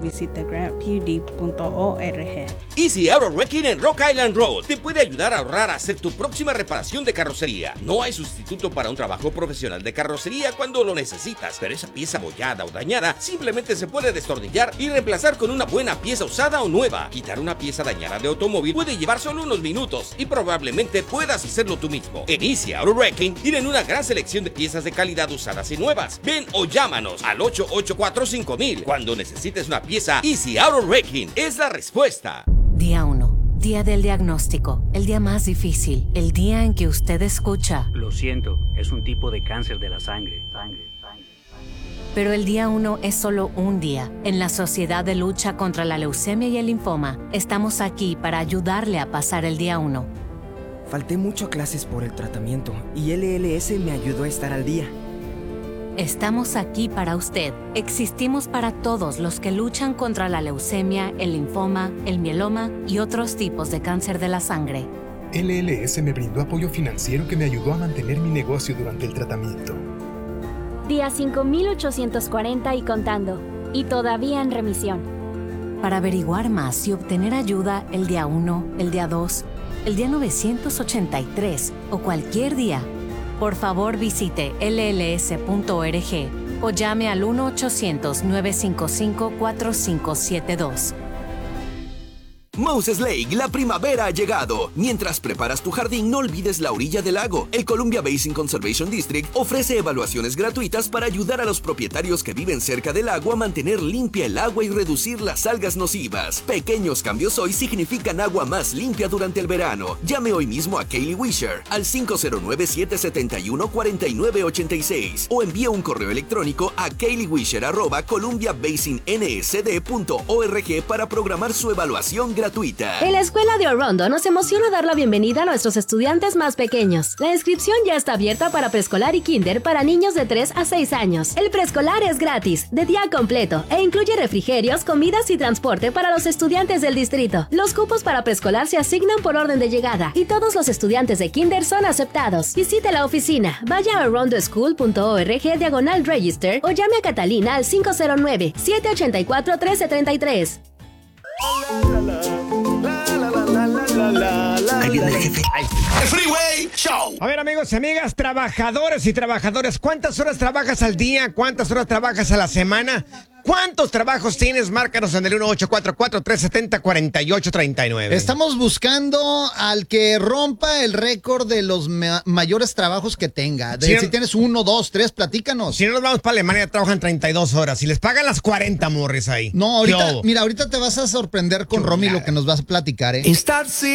visite grantpud.org. Easy Auto Wrecking en Rock Island Road te puede ayudar a ahorrar a hacer tu próxima reparación de carrocería. No hay sustituto para un trabajo profesional de carrocería cuando lo necesitas, pero esa pieza abollada o dañada simplemente se puede destornillar y reemplazar con una buena pieza usada o nueva. Quitar una pieza dañada de automóvil puede llevar solo unos minutos y probablemente puedas hacerlo tú mismo. En Easy Auto Wrecking tienen una gran selección de piezas de calidad usadas y nuevas. Ven o llámanos al 884-5000. Cuando necesites una pieza, Easy Auto Wrecking es la respuesta. Día 1. Día del diagnóstico. El día más difícil. El día en que usted escucha: lo siento, es un tipo de cáncer de la sangre. Pero el día 1 es solo un día. En la Sociedad de Lucha contra la Leucemia y el Linfoma, estamos aquí para ayudarle a pasar el día 1. Falté mucho a clases por el tratamiento y LLS me ayudó a estar al día. Estamos aquí para usted. Existimos para todos los que luchan contra la leucemia, el linfoma, el mieloma y otros tipos de cáncer de la sangre. LLS me brindó apoyo financiero que me ayudó a mantener mi negocio durante el tratamiento. Día 5840 y contando. Y todavía en remisión. Para averiguar más y obtener ayuda el día 1, el día 2, el día 983 o cualquier día, por favor visite lls.org o llame al 1-800-955-4572. Moses Lake, la primavera ha llegado. Mientras preparas tu jardín, no olvides la orilla del lago. El Columbia Basin Conservation District ofrece evaluaciones gratuitas para ayudar a los propietarios que viven cerca del lago a mantener limpia el agua y reducir las algas nocivas. Pequeños cambios hoy significan agua más limpia durante el verano. Llame hoy mismo a Kaylee Wisher al 509-771-4986 o envíe un correo electrónico a kayleewisher@columbiabasinnsd.org para programar su evaluación gratuita. En la Escuela de Orondo nos emociona dar la bienvenida a nuestros estudiantes más pequeños. La inscripción ya está abierta para preescolar y kinder para niños de 3 a 6 años. El preescolar es gratis, de día completo, e incluye refrigerios, comidas y transporte para los estudiantes del distrito. Los cupos para preescolar se asignan por orden de llegada y todos los estudiantes de kinder son aceptados. Visite la oficina, vaya a orondoschool.org/register o llame a Catalina al 509-784-1333. Ahí viene el jefe. El Freeway Show. A ver, amigos y amigas, trabajadores y trabajadoras, ¿cuántas horas trabajas al día? ¿Cuántas horas trabajas a la semana? ¿Cuántos trabajos tienes? Márcanos en el 1844-370-4839. Estamos buscando al que rompa el récord de los mayores trabajos que tenga. Si tienes 1, 2, 3, platícanos. Si no nos vamos para Alemania, trabajan 32 horas. Y les pagan las 40, morris ahí. No, ahorita te vas a sorprender con Romy lo que nos vas a platicar, ¿eh? Estar